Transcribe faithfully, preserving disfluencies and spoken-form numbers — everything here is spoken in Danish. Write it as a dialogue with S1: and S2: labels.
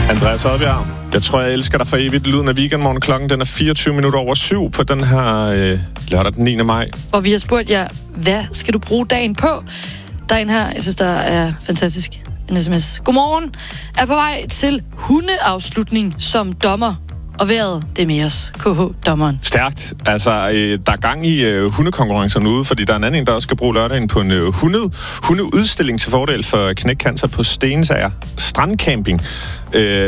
S1: Andreas Oddbjerg, jeg tror, jeg elsker dig for evigt. Lyden af Weekendmorgen. Klokken den er fireogtyve minutter over syv på den her øh, lørdag den niende maj.
S2: Og vi har spurgt jer, hvad skal du bruge dagen på? Der er en her, jeg synes, der er fantastisk. En sms. Godmorgen. Er på vej til hundeafslutning som dommer. Og vejret, det er med os. K H-dommeren.
S1: Stærkt. Altså, øh, der er gang i øh, hundekonkurrencerne ude, fordi der er en anden, der også skal bruge lørdagen på en øh, hunde, hundeudstilling til fordel for knækcancer på Stensager Strandcamping. Øh,